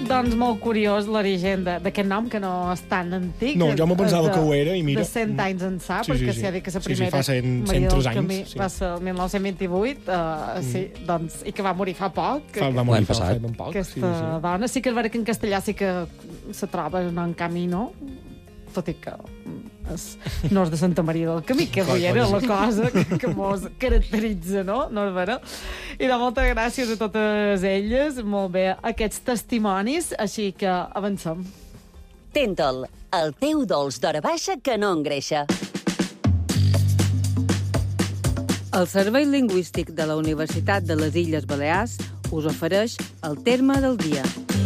doncs, molt curiós l'origen d'aquest nom, que no és tan antic. No, jo m'ho pensava que ho era, i mira... De 100 anys ençà, Sí, perquè sí. s'ha dit que la Sí, primera fa 103 Maria del anys, Camí sí. va ser el 1928, sí, doncs, i que va morir fa poc. Va morir L'any passat. fa ben poc. Aquesta dona, sí que és vera que en castellà sí que se troba en Camino, tot i que no és de Santa Maria del Camí, que avui era la cosa que mos caracteritza, no? No és vera? I de moltes gràcies a totes elles, molt bé, aquests testimonis, així que avancem. Tentol, el teu dolç d'hora baixa que no engreixa. El Servei Lingüístic de la Universitat de les Illes Balears us ofereix el terme del dia.